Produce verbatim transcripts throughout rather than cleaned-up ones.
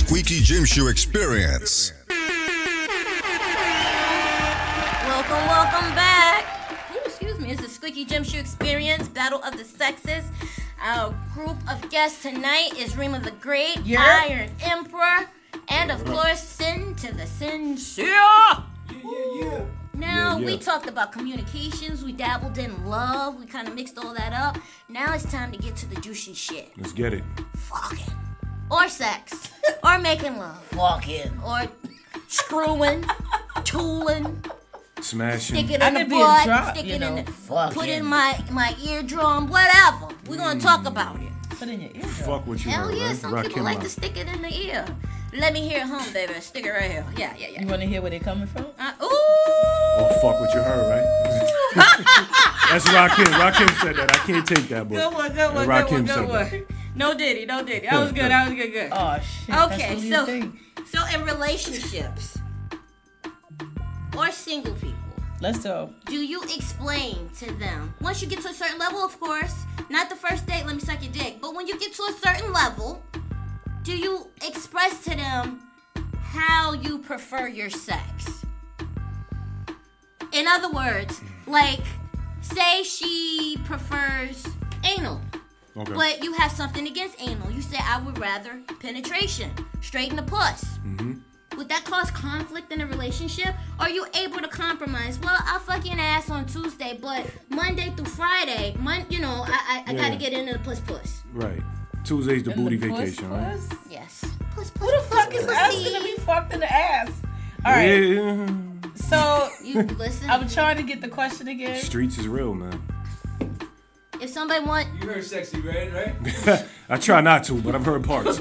Squeaky Gym Shoe Experience. Welcome, welcome back. Ooh, excuse me. It's the Squeaky Gym Shoe Experience, Battle of the Sexes. Our group of guests tonight is Rima the Great, Yeah. Iron Emperor, and of course, Sin to the Sincere. Yeah, yeah, yeah. Now, Yeah, yeah. we talked about communications, we dabbled in love, we kind of mixed all that up. Now it's time to get to the juicy shit. Let's get it. Fucking. Or sex. Or making love. Fucking. Or screwing. Tooling. Smashing. Stick it I in the could be a butt. drop, Stick you it know, in the... fucking. Put in my, my eardrum. Whatever. We're going to talk about it. Put in your eardrum. Fuck what you Hell heard, yeah, right? some Rakim people like out. to stick it in the ear. Let me hear it home, baby. Stick it right here. Yeah, yeah, yeah. You want to hear where they coming from? Uh, ooh! Oh, fuck what you heard, right? That's Rakim. Rakim said that. I can't take that, but Good one, good one, Rakim good one, said good that. one. No diddy, no diddy. That was good, that was good, good. Oh, shit. Okay, That's really so a thing. so in relationships or single people, Let's go. do you explain to them once you get to a certain level, of course, not the first date, let me suck your dick, but when you get to a certain level, do you express to them how you prefer your sex? In other words, like, say she prefers anal. Okay. But you have something against anal. You say, I would rather penetration, straight in the puss. Mm-hmm. Would that cause conflict in a relationship? Are you able to compromise? Well, I'll fuck your ass on Tuesday, but Monday through Friday, mon- you know, I, I, I Yeah. gotta get into the puss puss. Right. Tuesday's the In booty the puss vacation, right? puss? Yes. Puss puss. Who the fuck puss, is pussy. asking to be fucked in the ass? All right. Yeah. So You listen. I'm trying to get the question again. Streets is real, man. If somebody want, You heard Sexy Red, right? I try not to, but I've heard parts.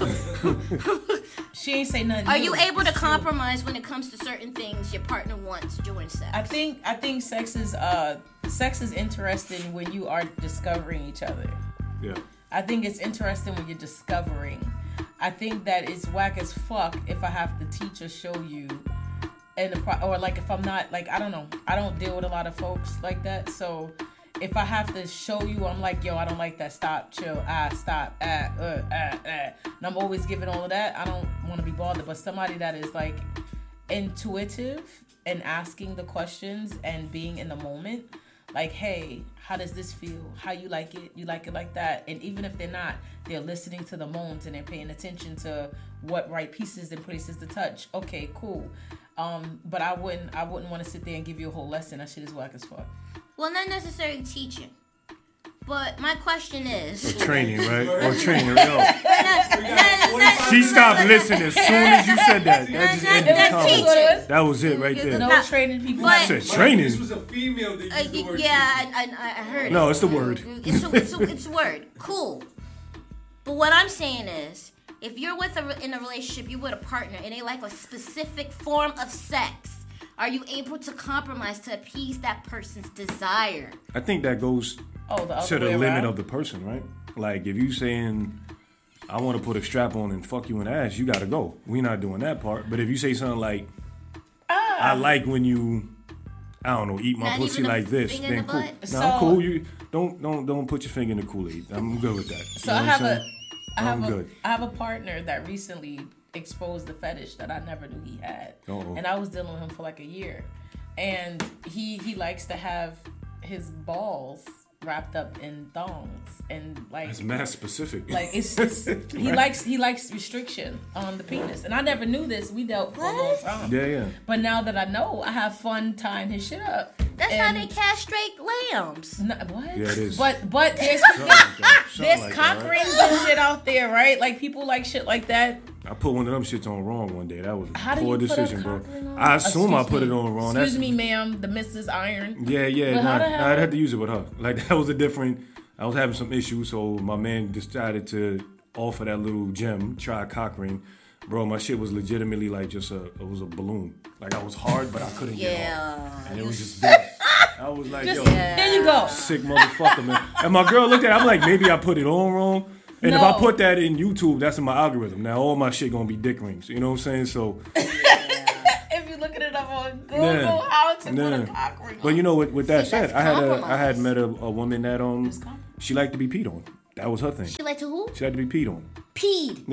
She ain't say nothing. are new. you able to It's true. compromise when it comes to certain things your partner wants during sex? I think I think sex is uh sex is interesting when you are discovering each other. Yeah. I think it's interesting when you're discovering. I think that it's whack as fuck if I have to teach or show you, and the pro- or like if I'm not like I don't know I don't deal with a lot of folks like that. So if I have to show you, I'm like, yo, I don't like that. Stop, chill, ah, stop, ah, uh, ah, ah. And I'm always giving all of that. I don't want to be bothered. But somebody that is like intuitive and asking the questions and being in the moment, like, hey, how does this feel? How you like it? You like it like that? And even if they're not, they're listening to the moans and they're paying attention to what right pieces and places to touch. Okay, cool. Um, but I wouldn't, I wouldn't want to sit there and give you a whole lesson. That shit is whack as fuck. Well, not necessarily teaching. But my question is... Training, right? Or training. Yo. No, no, no, no, She stopped listening as soon as you said that. That just ended the That's conversation. teaching. That was it right there. No Not- training people. but- You said This training. was a female that Uh, used the word yeah, I, I, I heard it. No, it's the word. It's a, it's, a, it's a word. Cool. But what I'm saying is, if you're with a, in a relationship, you're with a partner, and they like a specific form of sex, are you able to compromise to appease that person's desire? I think that goes Oh, the other to the way limit around? of the person, right? Like if you saying I want to put a strap on and fuck you in the ass, you gotta go. We not doing that part. But if you say something like Ah. I like when you I don't know, eat my Not pussy even a like this, finger in then the cool. butt? No, So- I'm cool. You don't don't don't put your finger in the Kool-Aid. I'm good with that. You So know I what have I'm a, saying? I have I'm a, good. I have a partner that recently exposed the fetish that I never knew he had, Uh-oh. and I was dealing with him for like a year, and he he likes to have his balls wrapped up in thongs and like It's mass specific. like it's just he likes he likes restriction on the penis, and I never knew this. We dealt for a long What? time, yeah, yeah. but now that I know, I have fun tying his shit up. That's And- how they castrate lambs. No, what? Yeah, it is. But but there's Something like that. Something there's like cock that, right? rings and shit out there, right? Like people like shit like that. I put one of them shits on wrong one day. That was a How do poor you put a decision, bro. cock ring on? I assume I Excuse put me. it on wrong. Excuse That's, me, ma'am, the Missus Iron. Yeah, yeah. But Nah, how the nah, hell- I had to use it with her. Like that was a different. I was having some issues, so my man decided to offer that little gem, try a cock ring. Bro, my shit was legitimately like just a, it was a balloon. Like I was hard, but I couldn't get Yeah. hard. And it was just big. I was like, Just, yo, There you go. sick motherfucker, man. And my girl looked at it, I'm like, maybe I put it on wrong. And if No. I put that in YouTube, that's in my algorithm. Now all my shit gonna be dick rings. You know what I'm saying? So If you're looking it up on Google, Yeah. how to put Yeah. a cock ring on. But you know, with, with that See, said, that's I had a, I compromise. had met a, a woman that um It's compromise. she liked to be peed on. That was her thing. She like to who? She liked to be peed on. Peed. Yeah.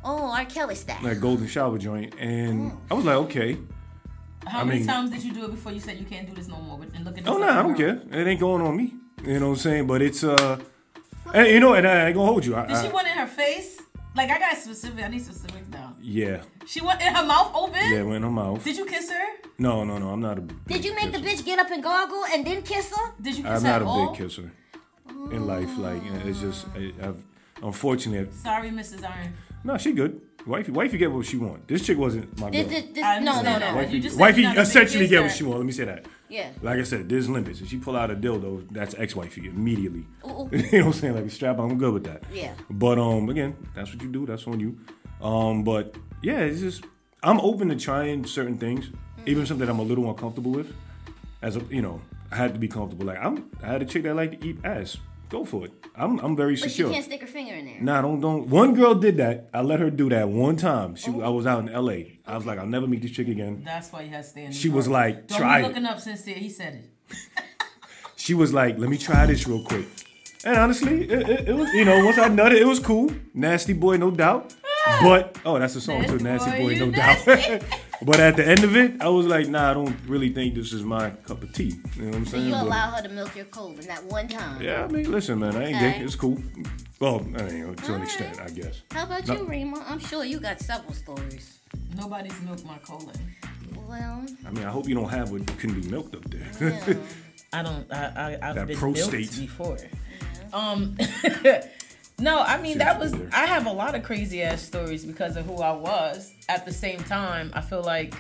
Oh, R. Kelly style. like golden shower joint, and I was like, okay. How I many mean- times did you do it before you said you can't do this no more? And look at this. Oh no, other I don't girl. care. It ain't going on me. You know what I'm saying? But it's uh, and you know, and I ain't gonna hold you. I, Did she I, want in her face? Like I got specific. I need specifics now. yeah, She went in her mouth open. yeah, went in her mouth. Did you kiss her? No, no, no. I'm not a. Did you make the bitch get up and gargle and then kiss her? Did you kiss I'm her not at a all? big kisser in life. Like it's just, I, I've unfortunately. Sorry, Missus Iron. No, she good. Wifey, wifey get what she want. This chick wasn't my girl. This, this, this, I no, no, understand no. that. Wifey, You just said wifey you're not a big essentially get what kisser. she want. Let me say that. Yeah. Like I said, there's limits. If she pull out a dildo, that's ex-wifey immediately. Ooh, ooh. You know what I'm saying? Like a strap, I'm good with that. Yeah. But um, again, that's what you do. That's on you. Um, but yeah, it's just I'm open to trying certain things, even something I'm a little uncomfortable with. As a, you know, I had to be comfortable. Like I'm, I had a chick that liked to eat ass. Go for it. I'm, I'm very But secure. she can't stick her finger in there. Nah, don't don't. One girl did that. I let her do that one time. She, I was out in L A. I was like, I'll never meet this chick again. That's why you had to stay in the She was car. like, Don't try be it. looking up sincere. He said it. She was like, let me try this real quick. And honestly, it, it, it was, you know, once I nutted, it was cool. Nasty boy, no doubt. But, oh, that's a song too. Nasty Nasty boy, boy, no you doubt. nasty. But at the end of it, I was like, nah, I don't really think this is my cup of tea. You know what I'm So saying? you But- allow her to milk your colon that one time. yeah, I mean, listen, man, I ain't Okay. gay. It's cool. Well, I mean, to an Alright. extent, I guess. How about No. you, Rima? I'm sure you got several stories. Nobody's milked my colon. Well, I mean, I hope you don't have what couldn't be milked up there. yeah. I don't. I, I I've That been prostate. milked before. Um. No, I mean that was. There. I have a lot of crazy ass stories because of who I was. At the same time, I feel like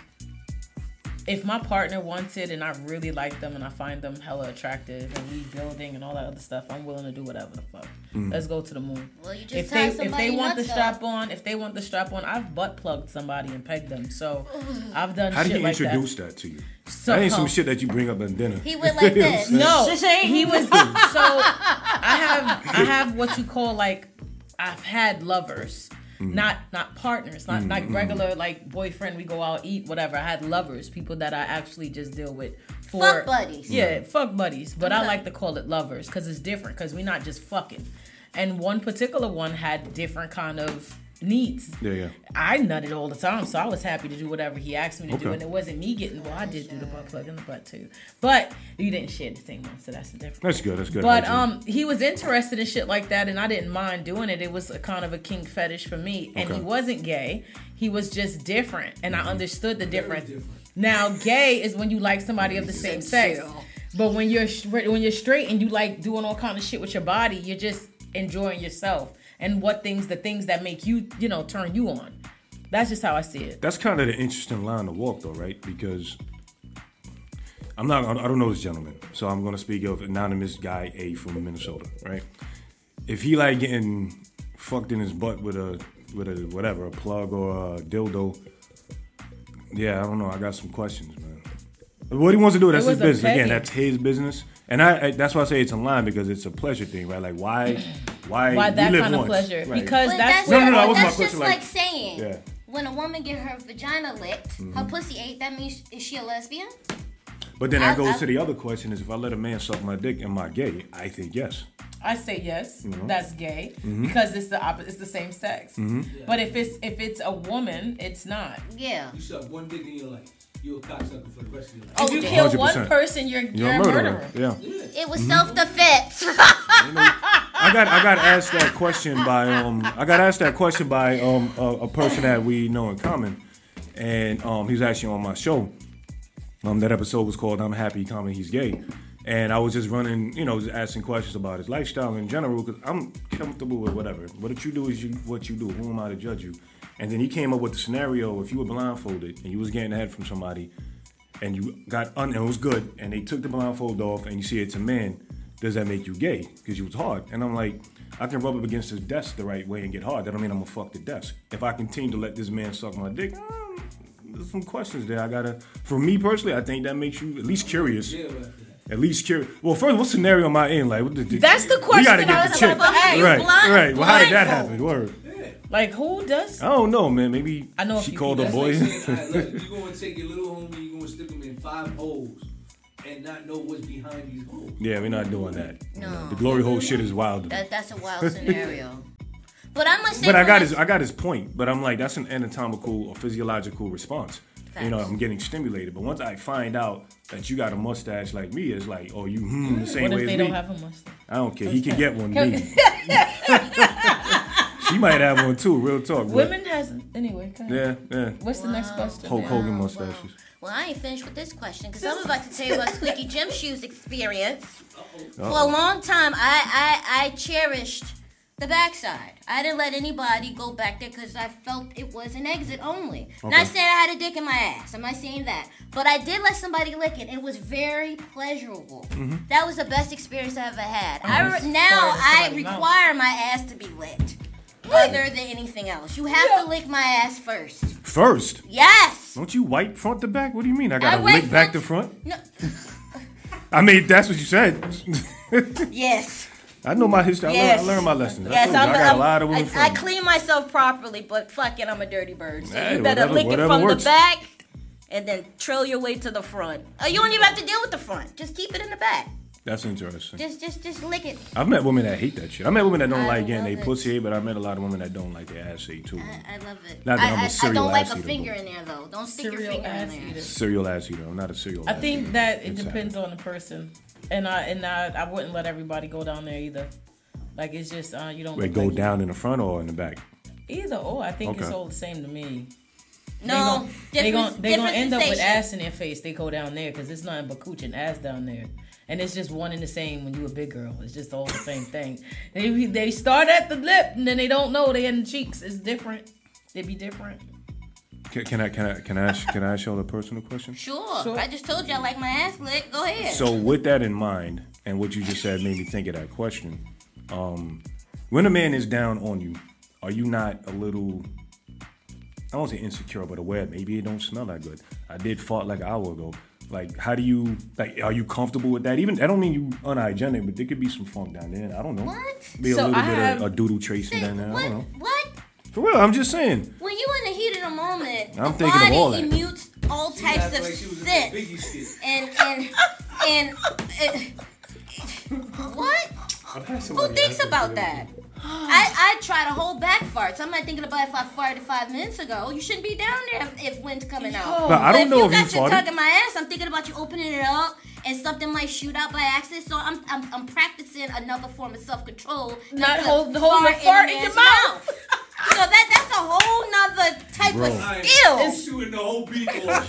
if my partner wants it and I really like them and I find them hella attractive and we building and all that other stuff, I'm willing to do whatever the fuck. Mm. Let's go to the moon. Well, you just If tied they if somebody they want the nuts up. strap on, if they want the strap on, I've butt plugged somebody and pegged them. So I've done How shit did he like that. introduce that. to you? So, that ain't some shit that you bring up at dinner. He went like You know what I'm this. saying? No, Shing. he was. So I have I have what you call like I've had lovers, not not partners, not like regular like boyfriend. We go out eat whatever. I had lovers, people that I actually just deal with for Fuck buddies. Yeah, fuck buddies. But I Okay. like to call it lovers because it's different because we're not just fucking. And one particular one had different kind of needs. Yeah, yeah. I nutted all the time, so I was happy to do whatever he asked me to do, Okay. and it wasn't me getting. Well, I did do the butt plug in the butt too, but you didn't share the same one, so that's the difference. That's good. That's good. But hygiene. um, he was interested in shit like that, and I didn't mind doing it. It was a kind of a kink fetish for me, and Okay. he wasn't gay. He was just different, and Mm-hmm. I understood the difference. different. Now, gay is when you like somebody of the same sex, but when you're straight, when you're straight and you like doing all kind of shit with your body, you're just enjoying yourself and what things, the things that make you, you know, turn you on. That's just how I see it. That's kind of the interesting line to walk, though, right? Because I'm not, I don't know this gentleman, so I'm going to speak of anonymous guy A from Minnesota, right? If he like getting fucked in his butt with a, with a whatever, a plug or a dildo, yeah, I don't know. I got some questions, man. What he wants to do, that's It his was a business. Again, petty- that's his business. And I, I that's why I say it's in line because it's a pleasure thing, right? Like why, why, Why we that live kind of once, pleasure? right? Because But that's that's, No, where no, no, that was my that's question, just like- like saying Yeah. when a woman get her vagina licked, her pussy ate. That means is she a lesbian? But then I- that goes I- to the other question: is if I let a man suck my dick, am I gay? I think yes. I say yes, Mm-hmm. that's gay because it's the opposite, it's the same sex. But if it's if it's a woman, it's not. Yeah. You suck one dick in your life. You're a cocksucker for the rest of your life. If you yeah. kill one hundred one percent. person, you're You're you're a a murderer. murderer. Yeah. It was self-defense. I got I got asked that question by um I got asked that question by um a, a person that we know in common, and um he's actually on my show. Um that episode was called "I'm Happy Common He's Gay," and I was just running, you know, just asking questions about his lifestyle in general because I'm comfortable with whatever. What you do is you what you do. Who am I to judge you? And then he came up with the scenario: if you were blindfolded and you was getting head from somebody, and you got un and it was good, and they took the blindfold off, and you see it's a man. Does that make you gay? Because you was hard. And I'm like, I can rub up against his desk the right way and get hard. That don't mean I'm gonna fuck the desk. If I continue to let this man suck my dick, um, there's some questions there. I gotta, for me personally, I think that makes you at least curious. Yeah, right. At least curious. Well, first, what scenario am I in? Like, what the, the, That's the We question gotta I get was the chick. about to ask. Right, Blind- right. Well, how did that blindfold. happen? Word. Like who does? I don't know, man. Maybe I know a she few called her people. boy. That's like saying, all right, look, you're going to take your little homie, you're going to stick him in five holes and not know what's behind these holes. Yeah, we're not doing that. No. The glory hole shit is wild. That, that's a wild scenario. But I must say, But I for got my- his I got his point. But I'm like, that's an anatomical or physiological response. You know, Facts. I'm getting stimulated. But once I find out that you got a mustache like me, it's like, oh, you hmm the same What way if they as don't me. have a mustache? I don't care. He can get one. Me. She might have one too. Real talk. But Women has anyway. Go ahead. yeah, yeah. What's the next question? Hulk man? Hogan Wow, mustaches. wow. Well, I ain't finished with this question because I'm about to tell you about Squeaky Jim Shoes experience. For a long time, I, I, I cherished the backside. I didn't let anybody go back there because I felt it was an exit only. Okay. Not saying I had a dick in my ass. I'm not saying that. But I did let somebody lick it. It was very pleasurable. Mm-hmm. That was the best experience I ever had. Oh, I it's re- now far as I somebody's mouth. require my ass to be licked. Other than anything else. You have to lick my ass first. First, Yes! don't you wipe front to back? What do you mean? I gotta I wipe lick back front- to front? No. I mean, that's what you said. Yes. I know my history. I, Yes. learned, I learned my lessons. I, Yes, told you, I'm, I got I'm- a lot of women I, I friends. clean myself properly, but fuck it, I'm a dirty bird. So Hey, you better whatever- lick it whatever from works. the back and then trail your way to the front. Oh, you don't even have to deal with the front. Just keep it in the back. That's interesting. Just, just, just lick it. I've met women that hate that shit. I met women that don't I like getting love their it. pussy ate, but I met a lot of women that don't like their ass ate too. I, I love it. Not that I, I'm a I, I serial don't like ass a eater, finger but- in there though. Don't stick your Serial finger in ass there. eater. Serial ass eater. I'm not a serial. I ass think eater. that it It's depends on the person, and I and I, I wouldn't let everybody go down there either. Like it's just uh, you don't. Wait, look go like down in the front or in the back? Either or. I think it's Okay. all the same to me. No, They gon' different, they gonna different end up with sensation. ass in their face. They go down there because it's nothing but cooch and ass down there, and it's just one and the same when you a big girl. It's just all the same thing. They they start at the lip and then they don't know they in the cheeks. It's different. They be different. Can, can I can I can I ask, can I ask y'all a personal question? Sure. Sure. I just told you I like my ass licked. Go ahead. So with that in mind, and what you just said made me think of that question. Um, when a man is down on you, are you not a little, I won't say insecure, but aware maybe it don't smell that good? I did fart like an hour ago. Like, how do you, like, are you comfortable with that? Even, I don't mean you unhygienic, but there could be some funk down there. I don't know. What? Be a So little I bit have- of a doodle tracing Say, down there. I what? don't know. What? For real, I'm just saying. When you in the heat of the moment, I'm the thinking of body all that. emutes all She types acted of like she was in that Biggie scents. skit. And and and uh, what? Who thinks about that? I, I try to hold back farts. I'm not thinking about if I farted five minutes ago. You shouldn't be down there if, if wind's coming out. But I don't But know if if you you got your farted. tongue in my ass, I'm thinking about you opening it up and something might shoot out by accident. So I'm I'm, I'm practicing another form of self control. Not hold- holding a fart in your mouth. So that that's a whole nother type Bro. of Alright, skill. it's shooting the whole beat off.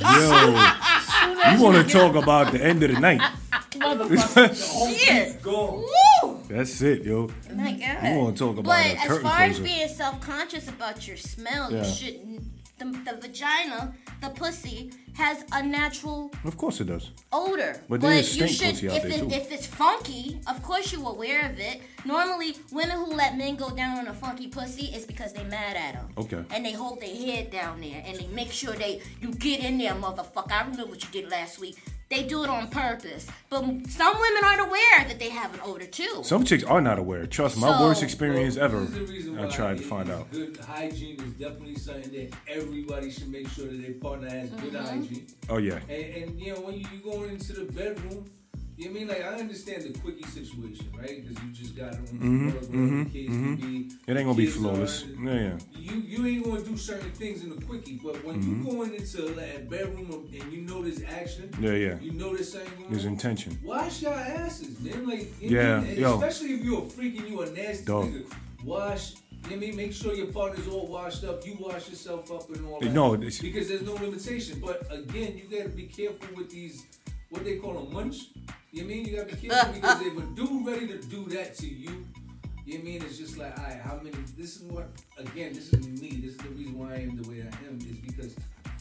Yo, you want to talk about the end of the night? Motherfucker. The whole Shit. beat gone. Woo! That's it, yo. Oh my God. You want to talk about But a as curtain far as closer? being self-conscious about your smell, Yeah. you shouldn't. The, the vagina, the pussy, has a natural Of course it does. odor. But there is you stink should, pussy out if, there, it, too. if it's funky, of course you're aware of it. Normally, women who let men go down on a funky pussy is because they mad at them. Okay. And they hold their head down there and they make sure they you get in there, motherfucker. I remember what you did last week. They do it on purpose. But some women aren't aware that they have an odor too. Some chicks are not aware. Trust me, my So- worst experience Well, ever. this is the reason I why tried to it find is out. Good hygiene is definitely something that everybody should make sure that their partner has good hygiene. Oh yeah. And, and you know, when you, you going into the bedroom, you know what I mean? Like, I understand the quickie situation, right? Because you just got on Mhm, the whatever mhm, the case mhm. may be. It ain't gonna be Kids flawless. are- Yeah, yeah. You you ain't gonna do certain things in the quickie, but when Mhm. you going into like, a bedroom and you know there's action, Yeah, yeah. you know there's something going There's on. intention. Wash your asses, man. Like, you Yeah, know, and yo. especially if you're a freak and you a nasty Dog. nigga. Wash. You know what I mean? Make sure your partner's all washed up. You wash yourself up and all Hey, that. no, it's- because there's no limitation. But again, you gotta be careful with these. What they call a munch. You know what I mean? You gotta be careful because if a dude ready to do that to you, you know what I mean? It's just like, all right, how many? This is what. Again, this is me. This is the reason why I am the way I am. Is because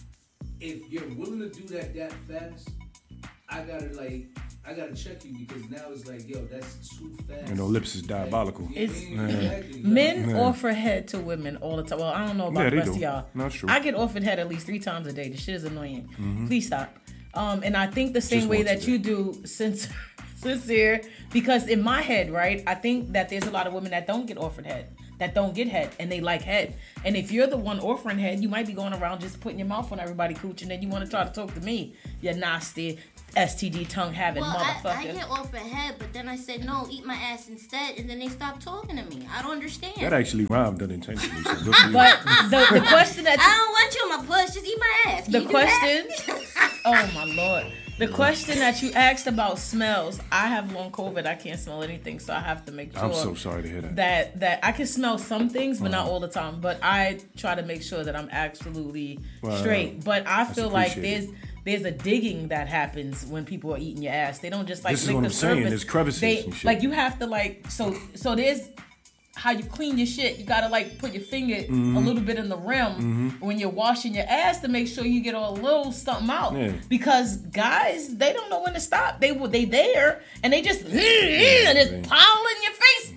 if you're willing to do that that fast, I gotta like, I gotta check you because now it's like, yo, that's too fast. And the lips is diabolical. Like, you know what I mean? It's- Exactly. Men Yeah. offer head to women all the time. Well, I don't know about Yeah, the they rest do. of y'all. No, it's true. I get offered head at least three times a day. The shit is annoying. Please stop. Um, and I think the same Just way once a that day. you do, since sincere, because in my head, right, I think that there's a lot of women that don't get offered head. that don't get head and they like head. And if you're the one offering head, you might be going around just putting your mouth on everybody cooch, and then you want to try to talk to me, you nasty S T D tongue having Well, motherfucker. I, I get offered head, but then I said no, eat my ass instead, and then they stopped talking to me. I don't understand. That actually rhymed unintentionally. So good for you. But the, the question that I don't want you on my puss. Just eat my ass. Can the you do question, that? oh my lord, the question that you asked about smells. I have long COVID. I can't smell anything, so I have to make sure. I'm so sorry to hear that. that that I can smell some things, but Uh-huh. not all the time. But I try to make sure that I'm absolutely Well, straight. But I that's feel like appreciated. there's there's a digging that happens when people are eating your ass. They don't just like This is lick what the I'm saying. surface. There's crevices They, and shit. Like you have to like so so there's how you clean your shit. You gotta like put your finger Mm-hmm. a little bit in the rim when you're washing your ass to make sure you get a little something out. Yeah. Because guys, they don't know when to stop. They they there and they just and it's man. pile in your face.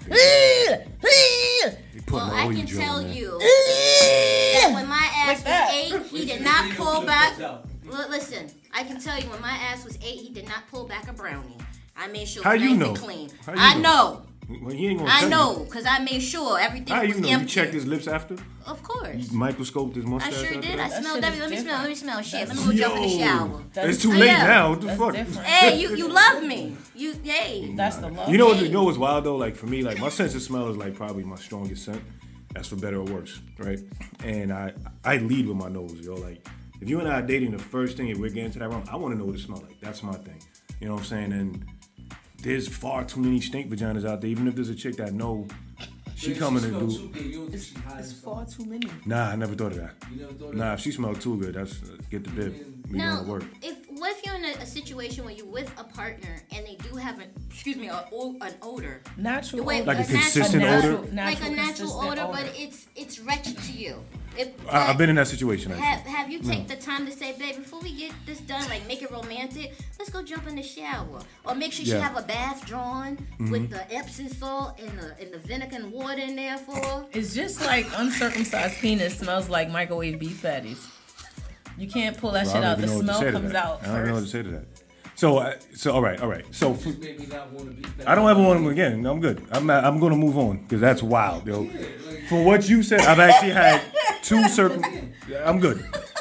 They putting Well, the I oil can gel tell in there. you that when my ass Like that. was eight, he did not pull back. L- Listen, I can tell you when my ass was eight, he did not pull back a brownie. I made sure it How was you nice know? and clean. How you I know? know. Well, he ain't gonna I tell know, you. because I made sure everything How was you know? empty. You checked his lips after? Of course. Microscoped his I mustache sure after did. I that? That smelled shit everything. Let is me smell. Let me smell shit. Let me go Yo, jump in the shower. It's too Oh, late yeah. now. What the That's fuck? different. Hey, you, you love me. You, hey. That's the love. You know what? You know what's wild though? Like for me, like my sense of smell is like probably my strongest scent. That's for better or worse, right? And I I lead with my nose, yo. Like if you and I are dating, the first thing if we're getting to that room, I want to know what it smells like. That's my thing. You know what I'm saying? And there's far too many stink vaginas out there. Even if there's a chick that know she coming to do. It's, it's far too many. Nah, I never thought of that. You never thought of Nah, if she smelled too good, that's uh, get the dip. We Now, going to work. if what if you're in a, a situation where you're with a partner and they do have an excuse me a, o- an odor, Natural. The way- odor. Like a natural- consistent natural, odor. like a natural consistent odor, but it's it's wretched to you. If, I, I've been in that situation. Actually. Have, have you take the time to say, babe, before we get this done, like make it romantic, let's go jump in the shower. Or make sure she Yeah. have a bath drawn Mm-hmm. with the Epsom salt and the, and the vinegar and water in there for her. It's just like uncircumcised penis smells like microwave beef patties. You can't pull that Bro, shit I out. don't The even know what to smell say to comes that. out I don't even know what to first. say to that. So, uh, so all right, all right. So, f- Just made me not want to be back. I don't ever want them again. No, I'm good. I'm not, I'm gonna move on because that's wild, yo. For what you said, I've actually had two circum. I'm good.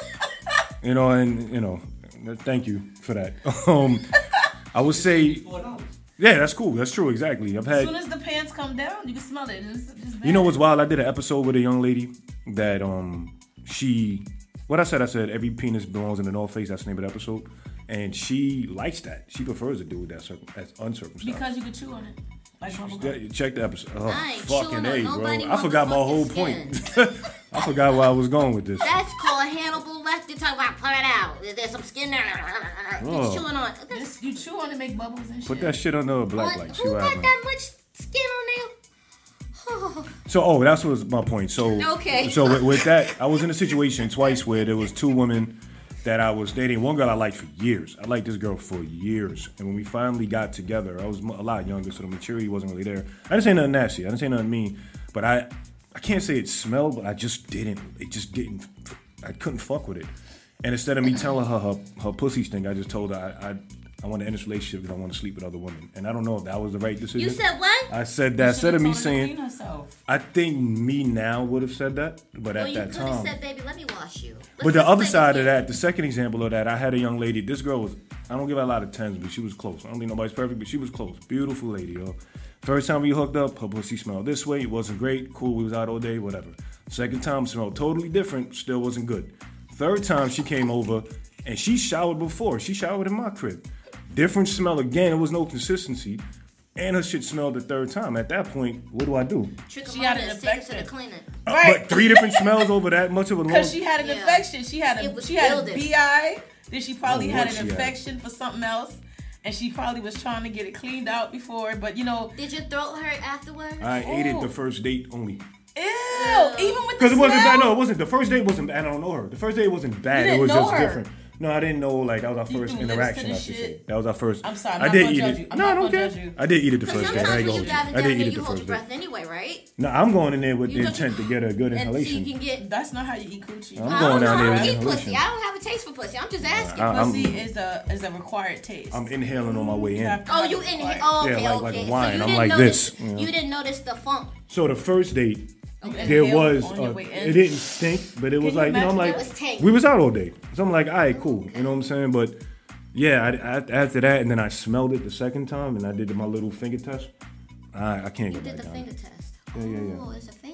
You know, and you know, thank you for that. Um, I would say, Four dollars. yeah, that's cool. That's true. Exactly. I've As had. soon as the pants come down, you can smell it. It's, it's You know bad. what's wild? I did an episode with a young lady that um she what I said I said every penis belongs in the North Face. That's the name of the episode, and she likes that. She prefers a dude that's, circum- that's uncircumcised. Because you could chew on it. Like bubble Yeah, gum. check the episode. Oh, I ain't fucking chewing A, on bro. nobody I forgot my whole motherfucking point. I forgot where I was going with this. That's called Hannibal Lecter. Talk about pull it out. There's some skin there. Oh. Just chewing on. That's, Just, you chew on it, make bubbles and shit. Put that shit on the black what, light. See who what got happens. that much skin on there? So, oh, that's what was my point. So, Okay. So with, with that, I was in a situation twice where there was two women that I was dating. One girl I liked for years. I liked this girl for years, and when we finally got together, I was a lot younger, so the maturity wasn't really there. I didn't say nothing nasty. I didn't say nothing mean, but I, I can't say it smelled, but I just didn't. It just didn't. I couldn't fuck with it. And instead of me telling her her, her pussy stink, I just told her I, I I want to end this relationship because I want to sleep with other women. And I don't know if that was the right decision. You said what? I said that. Instead of me saying, herself. I think me now would have said that, but Well, at you that could have time. said, baby, let me wash you. Let's But the just other play side this of game. that, the second example of that, I had a young lady. This girl was, I don't give her a lot of tens, but she was close. I don't think nobody's perfect, but she was close. Beautiful lady, yo. First time we hooked up, her pussy smelled this way. It wasn't great. Cool, we was out all day, whatever. Second time smelled totally different, still wasn't good. Third time she came over, and she showered before. She showered in my crib. Different smell again. There was no consistency. And her shit smelled the third time. At that point, what do I do? Trick She her had mother an and take her to infection. the clinic. Uh, Right. But three different smells over that much of a long. Because she had an Yeah. infection. She had It a was she had a building. B I. Then she probably Oh, had what an she had. infection for something else. And she probably was trying to get it cleaned out before. But you know, Did your throat hurt afterwards? I ate it Oh. the first date only. ew. Even with the Because it wasn't smell? bad. No, it wasn't. The first date wasn't bad. I don't know her. The first date wasn't bad. You didn't it was know just her. different. No, I didn't know. Like that was our You first threw lips interaction. to I the should say shit? that was our first. I'm sorry, I'm I not did gonna eat judge it. you. I'm no, not I don't gonna care. judge you. I did eat it the Because first date. I sometimes ain't when gonna you hold driving you. I down did there, eat it you the hold your first breath date. anyway, right? No, I'm going in there with You the got- intent to get a good And so inhalation. you can get. That's not how you eat coochie. I'm I going don't know down there how with to eat inhalation. pussy. I don't have a taste for pussy. I'm just asking. I- I'm- Pussy is a is a required taste. I'm inhaling on my way You in. have to Oh, have you it in required. here? Oh, Yeah, okay, like- like okay. a wine. So you I'm didn't like notice, this, you know. You didn't notice the funk. So the first date, there Inhale was on your uh, way in. it didn't stink, but it was you like, you know, I'm imagine like, it was tank? we was out all day. So I'm like, all right, cool. You know what I'm saying? But yeah, I, I, after that, and then I smelled it the second time, and I did my little finger test. I, I can't You go did back the down. finger test. Yeah, yeah, yeah. Oh, it's a